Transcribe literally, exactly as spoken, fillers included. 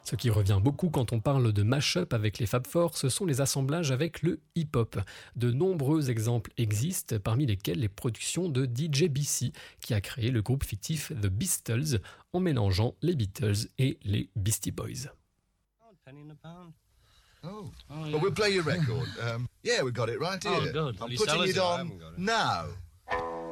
Ce qui revient beaucoup quand on parle de mash-up avec les Fab Four, ce sont les assemblages avec le hip-hop. De nombreux exemples existent, parmi lesquels les productions de D J B C, qui a créé le groupe fictif The Beastles, en mélangeant les Beatles et les Beastie Boys. Penny in the pound. Oh, Oh, yeah. well, we'll play your record. Um, yeah, we got it right here. Oh, good. I'm Will you putting sell us it it? I on haven't got it. now.